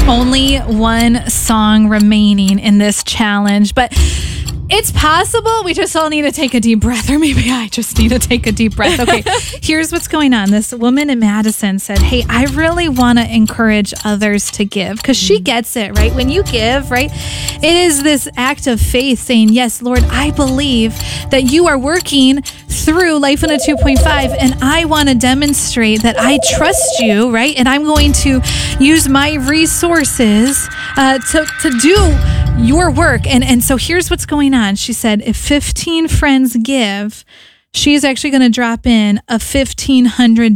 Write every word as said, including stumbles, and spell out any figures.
Only one song remaining in this challenge, but it's possible. We just all need to take a deep breath, or maybe I just need to take a deep breath. Okay, here's what's going on. This woman in Madison said, hey, I really want to encourage others to give, because she gets it, right? When you give, right, it is this act of faith saying, yes, Lord, I believe that you are working through Life in a two point five, and I want to demonstrate that I trust you, right? And I'm going to use my resources uh, to, to do your work. And, and so here's what's going on. She said, if fifteen friends give, she's actually going to drop in a fifteen hundred